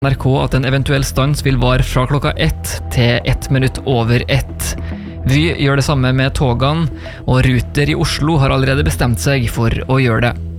NRK at en eventuell stans vil vare fra klokka 1 til 1 minutt over 1. Vy gjør det samme med togene, og Ruter i Oslo har allerede bestemt seg for å gjøre det.